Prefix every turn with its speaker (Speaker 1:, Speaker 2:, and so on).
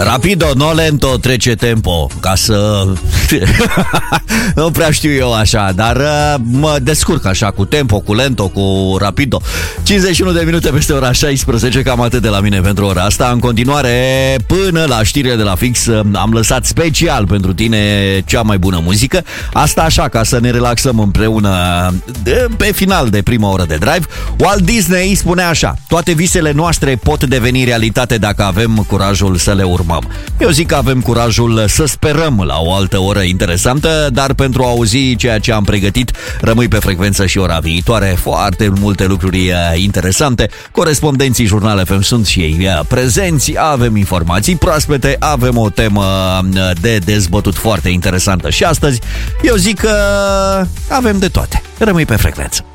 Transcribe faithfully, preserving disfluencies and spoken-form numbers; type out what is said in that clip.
Speaker 1: Rapido, no lento, trece tempo. Ca să... Nu prea știu eu așa, dar uh, mă descurc așa cu tempo, cu lento, cu rapido. cincizeci și unu de minute peste ora șaisprezece, cam atât de la mine pentru ora asta. În continuare, până la știrile de la fix, am lăsat special pentru tine cea mai bună muzică. Asta așa, ca să ne relaxăm împreună de, pe final de prima oră de drive. Walt Disney spunea așa: toate visele noastre pot deveni realitate dacă avem curajul să le urmăm. Eu zic că avem curajul să sperăm la o altă oră interesantă, dar pentru a auzi ceea ce am pregătit, rămâi pe frecvență și ora viitoare. Foarte multe lucruri interesante. Corespondenții Jurnal F M sunt și ei prezenți, avem informații proaspete, avem o temă de dezbătut foarte interesantă și astăzi. Eu zic că avem de toate. Rămâi pe frecvență.